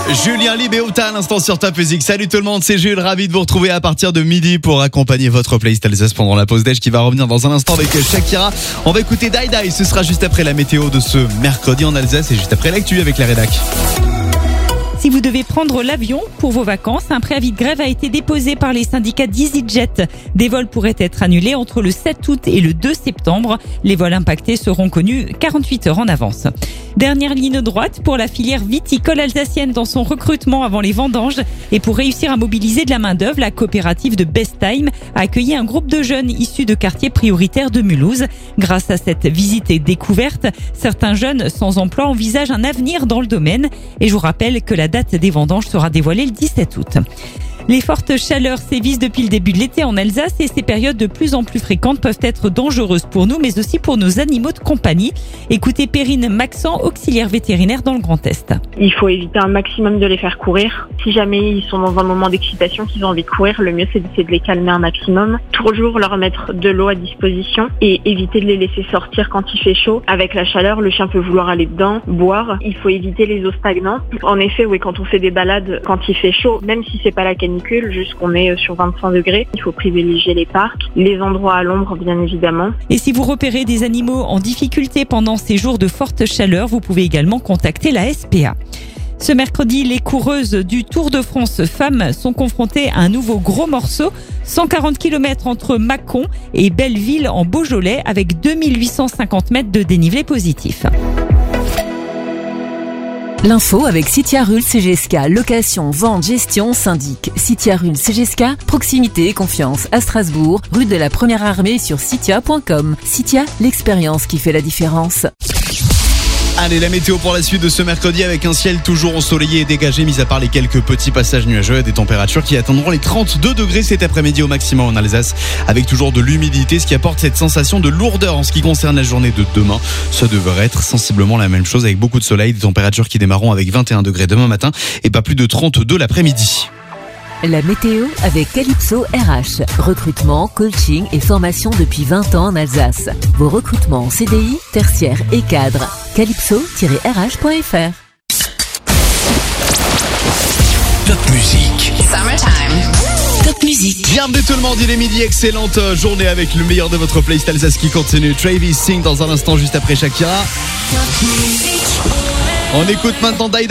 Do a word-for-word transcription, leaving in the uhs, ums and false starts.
Julien Libéouta à l'instant sur Top Music. Salut tout le monde, c'est Jules, ravi de vous retrouver à partir de midi pour accompagner votre playlist Alsace pendant la pause déj qui va revenir dans un instant avec Shakira. On va écouter Die Die, ce sera juste après la météo de ce mercredi en Alsace et juste après l'actu avec la rédac. Si vous devez prendre l'avion pour vos vacances, un préavis de grève a été déposé par les syndicats d'EasyJet. Des vols pourraient être annulés entre le sept août et le deux septembre. Les vols impactés seront connus quarante-huit heures en avance. Dernière ligne droite pour la filière viticole alsacienne dans son recrutement avant les vendanges. Et pour réussir à mobiliser de la main-d'œuvre, la coopérative de Best Time a accueilli un groupe de jeunes issus de quartiers prioritaires de Mulhouse. Grâce à cette visite et découverte, certains jeunes sans emploi envisagent un avenir dans le domaine. Et je vous rappelle que la date des vendanges sera dévoilée le dix-sept août. Les fortes chaleurs sévissent depuis le début de l'été en Alsace et ces périodes de plus en plus fréquentes peuvent être dangereuses pour nous, mais aussi pour nos animaux de compagnie. Écoutez Perrine Maxent, auxiliaire vétérinaire dans le Grand Est. Il faut éviter un maximum de les faire courir. Si jamais ils sont dans un moment d'excitation, qu'ils ont envie de courir, le mieux c'est d'essayer de les calmer un maximum. Toujours leur mettre de l'eau à disposition et éviter de les laisser sortir quand il fait chaud. Avec la chaleur, le chien peut vouloir aller dedans, boire. Il faut éviter les eaux stagnantes. En effet, oui, quand on fait des balades, quand il fait chaud, même si c'est pas la canicule, juste qu'on est sur vingt-cinq degrés, il faut privilégier les parcs, les endroits à l'ombre bien évidemment. Et si vous repérez des animaux en difficulté pendant ces jours de forte chaleur, vous pouvez également contacter la S P A. Ce mercredi, les coureuses du Tour de France femmes sont confrontées à un nouveau gros morceau, cent quarante kilomètres entre Mâcon et Belleville en Beaujolais avec deux mille huit cent cinquante mètres de dénivelé positif. L'info avec Citia Rul C G S K, location, vente, gestion, syndic. Citia Rul C G S K, proximité et confiance à Strasbourg, rue de la Première Armée sur citia point com. Citia, l'expérience qui fait la différence. Allez, la météo pour la suite de ce mercredi avec un ciel toujours ensoleillé et dégagé, mis à part les quelques petits passages nuageux et des températures qui atteindront les trente-deux degrés cet après-midi au maximum en Alsace, avec toujours de l'humidité, ce qui apporte cette sensation de lourdeur en ce qui concerne la journée de demain. Ça devrait être sensiblement la même chose avec beaucoup de soleil, des températures qui démarreront avec vingt et un degrés demain matin et pas plus de trente-deux l'après-midi. La météo avec Calypso R H. Recrutement, coaching et formation depuis vingt ans en Alsace. Vos recrutements en C D I, tertiaire et cadre. calypso tiret r h point f r. Top Music. Summertime. Top Music. Bienvenue tout le monde, il est midi, excellente journée avec le meilleur de votre playlist Alsace qui continue. Travis Sing dans un instant juste après Shakira. On écoute maintenant Die Die.